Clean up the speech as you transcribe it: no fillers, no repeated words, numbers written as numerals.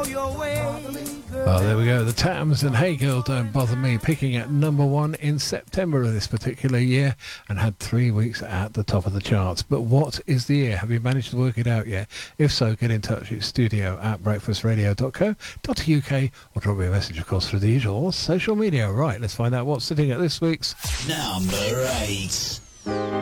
Oh, there we go. The Tams and Hey Girl Don't Bother Me, picking at number 1 in September of this particular year and had 3 weeks at the top of the charts. But what is the year? Have you managed to work it out yet? If so, get in touch at studio@breakfastradio.co.uk or drop me a message, of course, through the usual social media. Right, let's find out what's sitting at this week's number 8.